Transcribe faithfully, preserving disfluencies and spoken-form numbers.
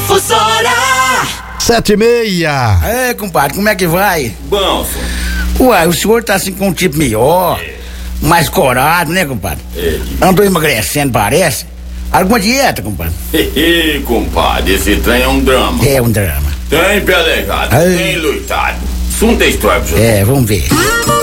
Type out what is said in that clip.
Difusora Sete e meia. É, compadre, como é que vai? Bom, senhor. Uai, o senhor tá assim com um tipo melhor, é. mais corado, né, compadre? É. Andou emagrecendo, parece. Alguma dieta, compadre? Hehe, compadre, esse trem é um drama. É um drama. Tem pelejado, tem lutado. Assunto é história pro senhor. É, vamos ver.